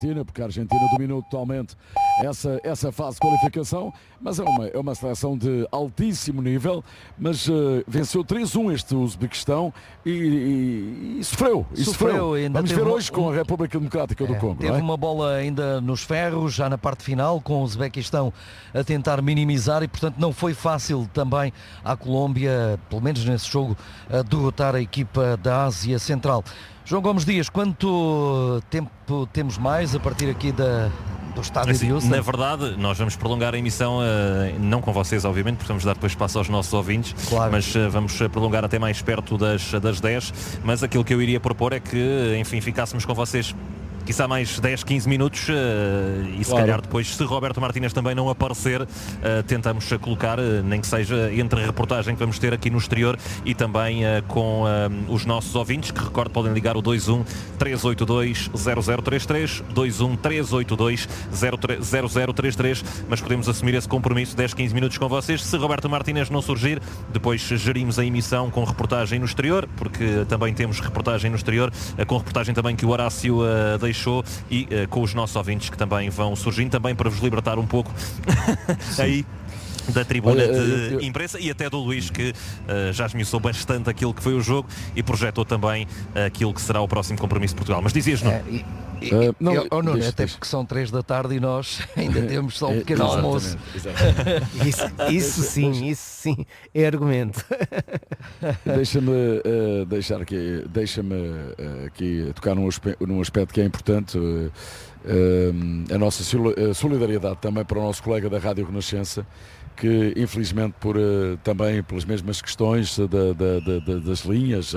porque a Argentina dominou totalmente essa fase de qualificação, mas é uma seleção de altíssimo nível, mas venceu 3-1 este Uzbequistão e sofreu. Vamos ver hoje com a República Democrática do Congo. Teve uma bola ainda nos ferros, já na parte final, com o Uzbequistão a tentar minimizar e, portanto, não foi fácil também à Colômbia, pelo menos nesse jogo, derrotar a equipa da Ásia Central. João Gomes Dias, quanto tempo temos mais a partir aqui do estádio de Houston? Na verdade, nós vamos prolongar a emissão, não com vocês, obviamente, porque vamos dar depois espaço aos nossos ouvintes, claro. Mas vamos prolongar até mais perto das 10, mas aquilo que eu iria propor é que, enfim, ficássemos com vocês quiçá mais 10, 15 minutos e se calhar depois, se Roberto Martínez também não aparecer, tentamos colocar, nem que seja entre a reportagem que vamos ter aqui no exterior e também com os nossos ouvintes, que recordo, podem ligar o 21-382-0033, 21-382-0033, mas podemos assumir esse compromisso, 10, 15 minutos com vocês. Se Roberto Martínez não surgir, depois gerimos a emissão com reportagem no exterior, porque também temos reportagem no exterior, com reportagem também que o Horácio deixou, e com os nossos ouvintes que também vão surgindo, também para vos libertar um pouco aí da tribuna de imprensa e até do Luís, que já esmiuçou bastante aquilo que foi o jogo e projetou também aquilo que será o próximo compromisso de Portugal. Mas dizias, não? Até porque são 3 da tarde e nós ainda temos só um pequeno almoço. Isso sim é argumento. Deixa-me aqui tocar num aspecto que é importante, a nossa solidariedade também para o nosso colega da Rádio Renascença, que infelizmente também pelas mesmas questões das linhas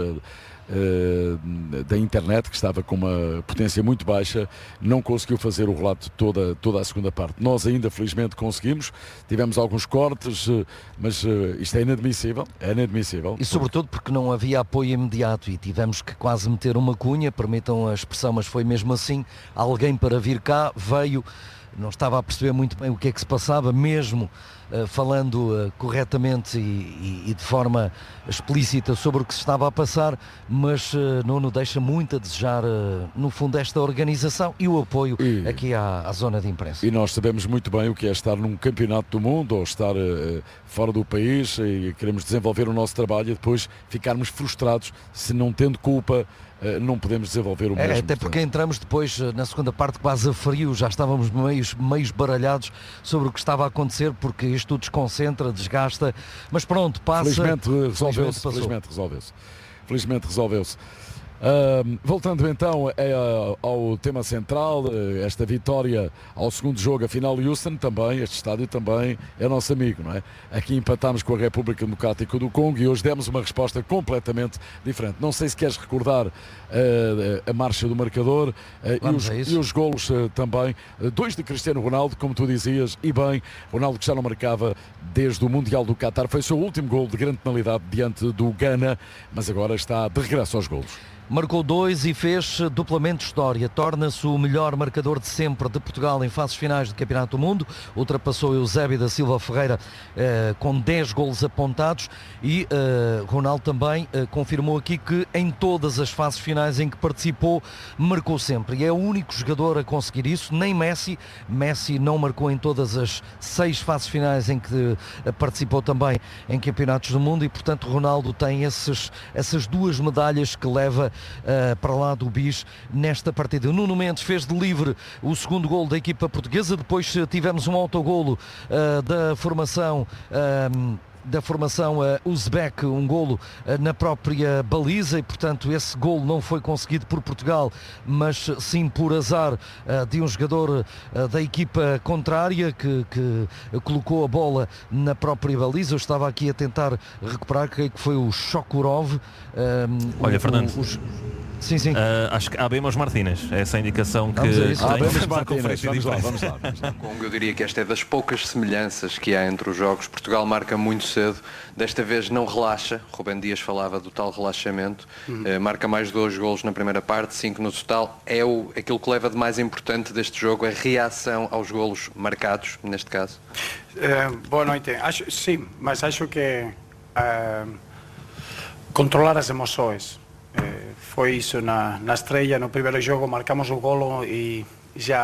da internet, que estava com uma potência muito baixa, não conseguiu fazer o relato de toda a segunda parte. Nós ainda felizmente conseguimos, tivemos alguns cortes, mas isto é inadmissível. E sobretudo porque não havia apoio imediato e tivemos que quase meter uma cunha, permitam a expressão, mas foi mesmo assim, alguém para vir cá veio, não estava a perceber muito bem o que é que se passava, mesmo falando corretamente e de forma explícita sobre o que se estava a passar, mas Nuno deixa muito a desejar, no fundo, esta organização e o apoio aqui à zona de imprensa. E nós sabemos muito bem o que é estar num campeonato do mundo ou estar fora do país e queremos desenvolver o nosso trabalho e depois ficarmos frustrados se não tendo culpa. Não podemos desenvolver o mesmo. Até porque entramos depois na segunda parte quase a frio, já estávamos meio baralhados sobre o que estava a acontecer, porque isto tudo desconcentra, desgasta, mas pronto, passa. Felizmente resolveu-se. Voltando então ao tema central, esta vitória ao segundo jogo, a final de Houston, também, este estádio também é nosso amigo, não é? Aqui empatámos com a República Democrática do Congo e hoje demos uma resposta completamente diferente. Não sei se queres recordar a marcha do marcador e os golos também, 2 de Cristiano Ronaldo, como tu dizias, e bem, Ronaldo que já não marcava desde o Mundial do Qatar, foi o seu último golo de grande penalidade diante do Ghana, mas agora está de regresso aos golos. Marcou 2 e fez duplamente história. Torna-se o melhor marcador de sempre de Portugal em fases finais do Campeonato do Mundo. Ultrapassou Eusébio da Silva Ferreira com 10 golos apontados e Ronaldo também confirmou aqui que em todas as fases finais em que participou, marcou sempre. E é o único jogador a conseguir isso, nem Messi. Messi não marcou em todas as 6 fases finais em que participou também em Campeonatos do Mundo e, portanto, Ronaldo tem essas 2 medalhas que leva para lá do BIS nesta partida. Nuno Mendes fez de livre o segundo golo da equipa portuguesa, depois tivemos um autogolo da formação uzbek, um golo na própria baliza e, portanto, esse golo não foi conseguido por Portugal, mas sim por azar de um jogador da equipa contrária que colocou a bola na própria baliza. Eu estava aqui a tentar recuperar, creio que foi o Shokurov. Olha, Fernando. Sim. Acho que Abemos Martínez, é essa a indicação que Abemos Martínez, vamos lá. Congo, eu diria que esta é das poucas semelhanças que há entre os jogos. Portugal marca muito cedo, desta vez não relaxa. Rubem Dias falava do tal relaxamento. Marca mais 2 golos na primeira parte, 5 no total. Aquilo que leva de mais importante deste jogo, a reação aos golos marcados, neste caso. Boa noite. Sim, mas acho que controlar as emoções. Foi isso na estreia, no primeiro jogo marcamos o golo e já